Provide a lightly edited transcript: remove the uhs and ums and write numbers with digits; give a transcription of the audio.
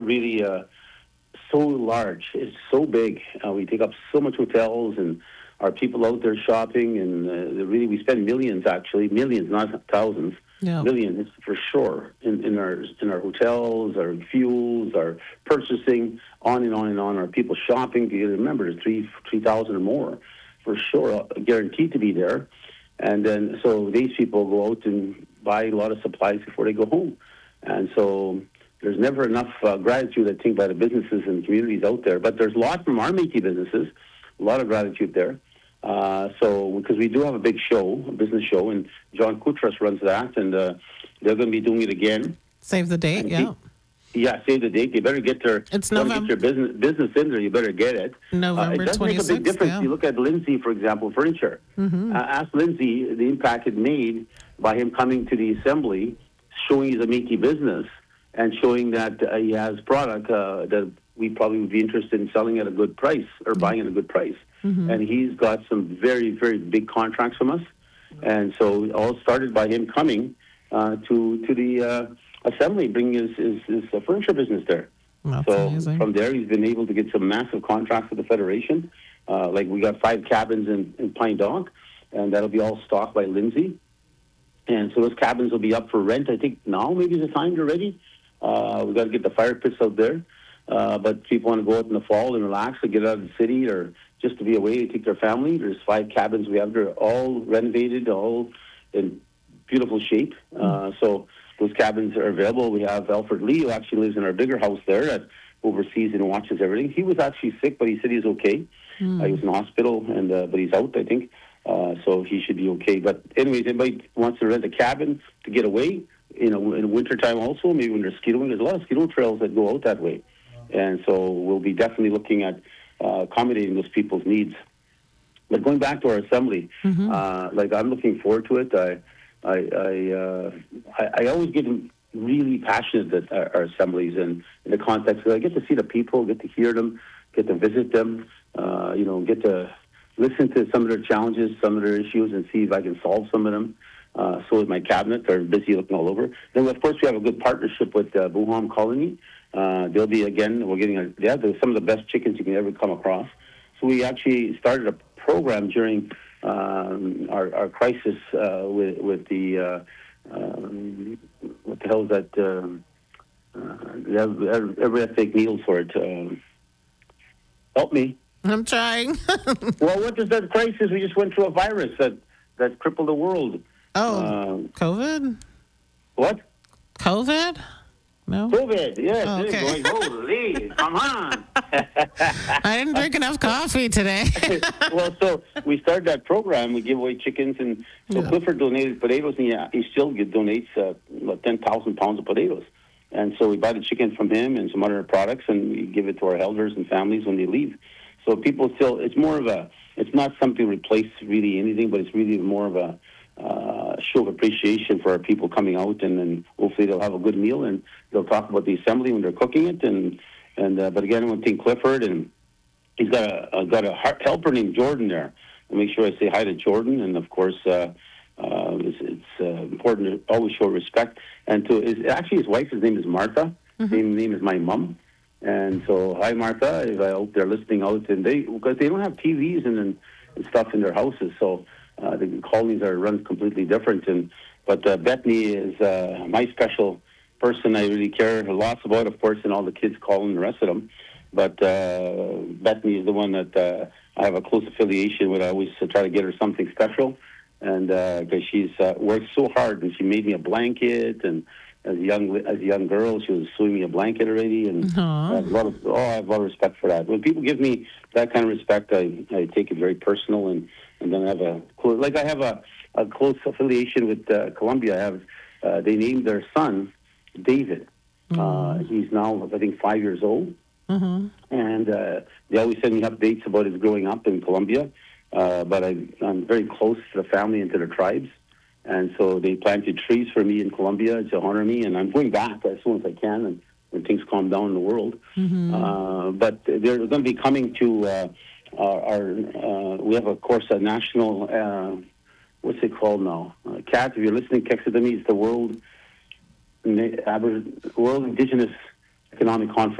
really so large. It's so big. We take up so much hotels, and our people out there shopping, and really we spend millions, actually millions, not thousands, Yeah. millions for sure in our hotels, our fuels, our purchasing, on and on and on. Our people shopping. You remember, there's 3,000 or more for sure, guaranteed to be there. And then so these people go out and buy a lot of supplies before they go home, and so there's never enough gratitude, I think, by the businesses and communities out there. But there's a lot from our Métis businesses, a lot of gratitude there. So, because we do have a big show, a business show, and John Koutras runs that, and they're going to be doing it again. Save the date, And yeah. Yeah, save the date. You better get their, It's want to get November, your business in there, you better get it. November It does make a big 26th, difference. yeah. You look at Lindsay, for example, furniture. Ask Lindsay the impact it made by him coming to the assembly, showing he's a Métis business, and showing that he has product that we probably would be interested in selling at a good price or buying at a good price. And he's got some very, very big contracts from us. And so it all started by him coming to the assembly, bringing his furniture business there. That's So amazing. from there, he's been able to get some massive contracts with the Federation. Like we got 5 cabins in Pine Dock, and that'll be all stocked by Lindsay. And so those cabins will be up for rent, I think now maybe the time they're ready. We've got to get the fire pits out there. But people want to go out in the fall and relax and get out of the city or just to be away to take their family. There's 5 cabins we have. They're all renovated, all in beautiful shape. So those cabins are available. We have Alfred Lee, who actually lives in our bigger house there that oversees and watches everything. He was actually sick, but he said he's okay. He was in the hospital, and but he's out, I think. So he should be okay. But anyways, anybody wants to rent a cabin to get away, in the wintertime also, maybe when they're skidoing, there's a lot of skido trails that go out that way. And so we'll be definitely looking at accommodating those people's needs. But going back to our assembly, like I'm looking forward to it. I always get really passionate at our assemblies and in the context that I get to see the people, get to hear them, get to visit them, get to listen to some of their challenges, some of their issues, and see if I can solve some of them. So with my cabinet, they're busy looking all over. Then, of course, we have a good partnership with Buham Colony. They'll be, again, they're some of the best chickens you can ever come across. So we actually started a program during our crisis with the, what the hell is that? Everybody has to take meals for it. Help me. I'm trying. Well, what is that crisis? We just went through a virus that crippled the world. COVID? What? COVID? No? COVID, yes. Oh, okay. Going, holy, come on. I didn't drink enough coffee today. Well, so we started that program. We give away chickens, and so Clifford donated potatoes, and he still donates 10,000 pounds of potatoes. And so we buy the chicken from him and some other products, and we give it to our elders and families when they leave. So people still, it's not something to replace really anything, but it's really more of a show of appreciation for our people coming out, and then hopefully they'll have a good meal, and they'll talk about the assembly when they're cooking it. But again, I want to thank Clifford, and he's got a helper named Jordan there. I'll make sure I say hi to Jordan, and of course, it's important to always show respect. And his wife, his name is Martha. Same name as my mom. And so, hi Martha, if I hope they're listening out, and because they don't have TVs and stuff in their houses, so the colonies are run completely different. But Bethany is my special person. I really care a lot about, of course, and all the kids calling the rest of them. But Bethany is the one that I have a close affiliation with. I always try to get her something special, and because she's worked so hard, and she made me a blanket, and as a young girl, she was sewing me a blanket already, and I have a lot of respect for that. When people give me that kind of respect, I take it very personal, and then I have a close affiliation with Columbia. They named their son David. He's now, I think, 5 years old, and they always send me updates about his growing up in Columbia. But I'm very close to the family and to the tribes. And so they planted trees for me in Colombia to honor me, and I'm going back as soon as I can, and when things calm down in the world. But they're going to be coming to we have, of course, a national, what's it called now? CAT, if you're listening, Kexadami is the World Indigenous economic conference.